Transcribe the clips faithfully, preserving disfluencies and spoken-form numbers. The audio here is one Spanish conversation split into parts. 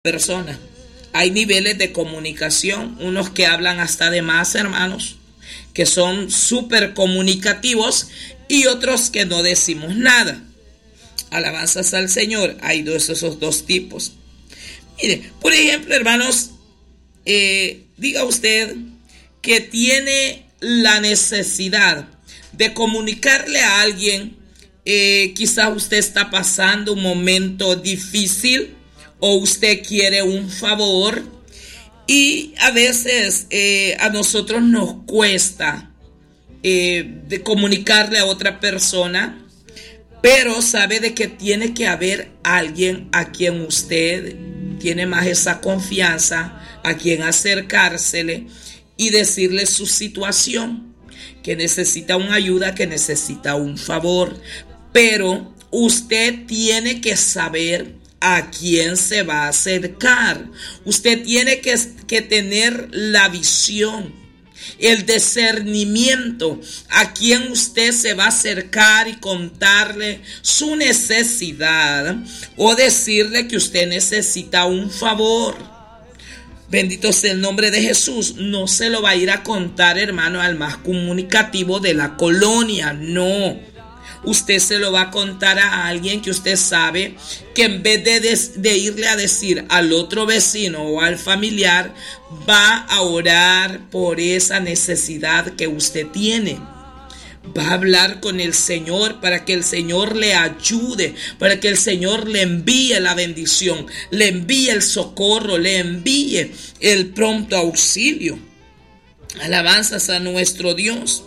persona. Hay niveles de comunicación, unos que hablan hasta de más, hermanos, que son súper comunicativos, y otros que no decimos nada. Alabanzas al Señor. Hay dos, esos dos tipos. Mire, por ejemplo, hermanos, eh, diga usted que tiene la necesidad de comunicarle a alguien, eh, quizás usted está pasando un momento difícil, o usted quiere un favor, y a veces eh, a nosotros nos cuesta eh, de comunicarle a otra persona, pero sabe de que tiene que haber alguien a quien usted tiene más esa confianza, a quien acercársele y decirle su situación, que necesita una ayuda, que necesita un favor, pero usted tiene que saber a quién se va a acercar. Usted tiene que, que tener la visión, el discernimiento a quién usted se va a acercar y contarle su necesidad o decirle que usted necesita un favor. Bendito sea el nombre de Jesús. No se lo va a ir a contar, hermano, al más comunicativo de la colonia, no. Usted se lo va a contar a alguien que usted sabe que en vez de, des, de irle a decir al otro vecino o al familiar, va a orar por esa necesidad que usted tiene. Va a hablar con el Señor para que el Señor le ayude, para que el Señor le envíe la bendición, le envíe el socorro, le envíe el pronto auxilio. Alabanzas a nuestro Dios.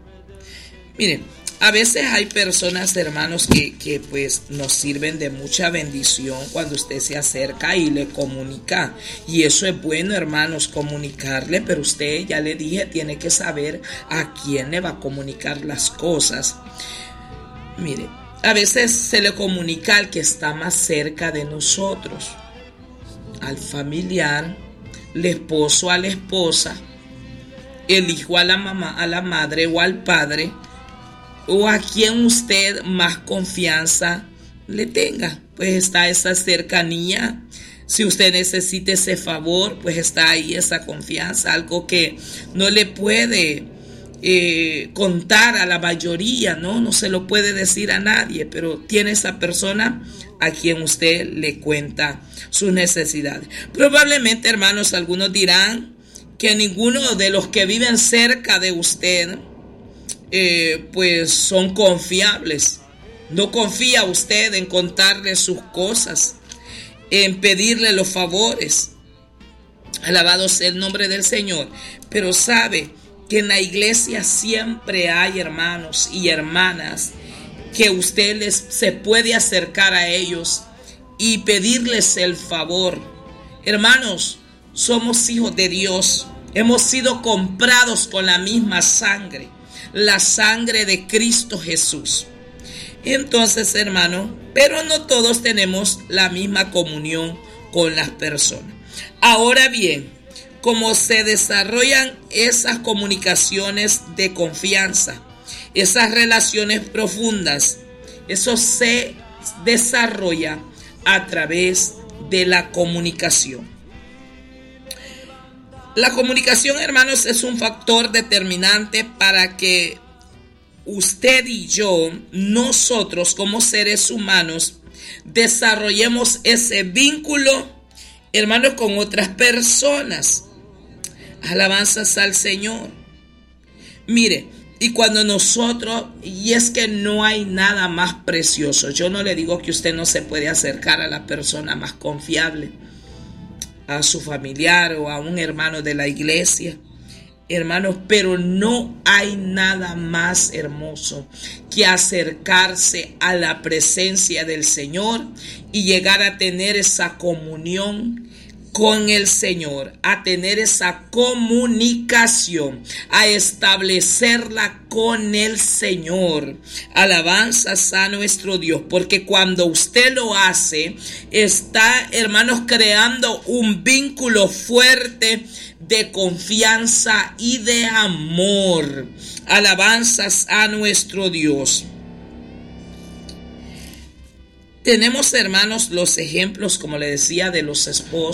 Miren, a veces hay personas, hermanos, que, que pues nos sirven de mucha bendición cuando usted se acerca y le comunica. Y eso es bueno, hermanos, comunicarle, pero usted, ya le dije, tiene que saber a quién le va a comunicar las cosas. Mire, a veces se le comunica al que está más cerca de nosotros, al familiar, el esposo a la esposa, el hijo a la mamá, a la madre o al padre, o a quien usted más confianza le tenga. Pues está esa cercanía. Si usted necesita ese favor, pues está ahí esa confianza, algo que no le puede eh, contar a la mayoría, ¿no? No se lo puede decir a nadie, pero tiene esa persona a quien usted le cuenta sus necesidades. Probablemente, hermanos, algunos dirán que ninguno de los que viven cerca de usted Eh, pues son confiables. No confía usted en contarle sus cosas, en pedirle los favores. Alabado sea el nombre del Señor. Pero sabe que en la iglesia siempre hay hermanos y hermanas que usted les, se puede acercar a ellos y pedirles el favor. Hermanos, somos hijos de Dios. Hemos sido comprados con la misma sangre, la sangre de Cristo Jesús. Entonces, hermano, pero no todos tenemos la misma comunión con las personas. Ahora bien, cómo se desarrollan esas comunicaciones de confianza, esas relaciones profundas, eso se desarrolla a través de la comunicación. La comunicación, hermanos, es un factor determinante para que usted y yo, nosotros como seres humanos, desarrollemos ese vínculo, hermanos, con otras personas. Alabanzas al Señor. Mire, y cuando nosotros, y es que no hay nada más precioso. Yo no le digo que usted no se puede acercar a la persona más confiable, a su familiar o a un hermano de la iglesia, hermanos, pero no hay nada más hermoso que acercarse a la presencia del Señor y llegar a tener esa comunión con el Señor, a tener esa comunicación, a establecerla con el Señor. Alabanzas a nuestro Dios, porque cuando usted lo hace, está, hermanos, creando un vínculo fuerte de confianza y de amor. Alabanzas a nuestro Dios. Tenemos, hermanos, los ejemplos, como le decía, de los esposos.